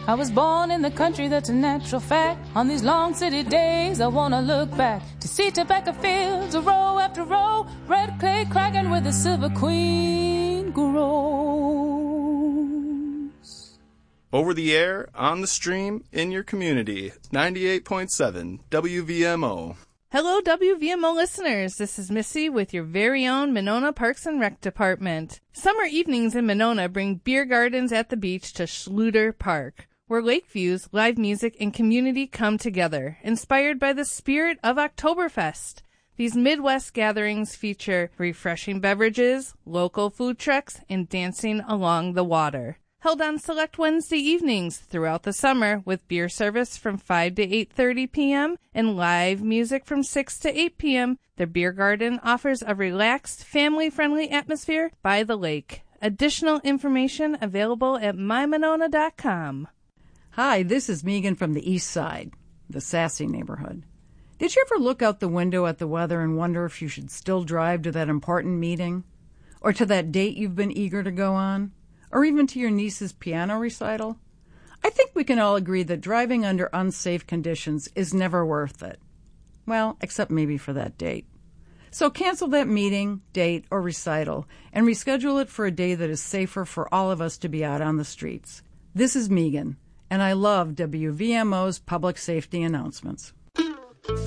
I was born in the country, that's a natural fact. On these long city days, I wanna look back to see tobacco fields, a row after row, red clay cracking where the silver queen grows. Over the air, on the stream, in your community, 98.7 WVMO. Hello, WVMO listeners. This is Missy with your very own Monona Parks and Rec Department. Summer evenings in Monona bring beer gardens at the beach to Schluter Park, where lake views, live music, and community come together, inspired by the spirit of Oktoberfest. These Midwest gatherings feature refreshing beverages, local food trucks, and dancing along the water. Held on select Wednesday evenings throughout the summer with beer service from 5 to 8:30 p.m. and live music from 6 to 8 p.m., the beer garden offers a relaxed, family-friendly atmosphere by the lake. Additional information available at mymonona.com. Hi, this is Megan from the East Side, the sassy neighborhood. Did you ever look out the window at the weather and wonder if you should still drive to that important meeting? Or to that date you've been eager to go on? Or even to your niece's piano recital? I think we can all agree that driving under unsafe conditions is never worth it. Well, except maybe for that date. So cancel that meeting, date, or recital and reschedule it for a day that is safer for all of us to be out on the streets. This is Megan, and I love WVMO's public safety announcements.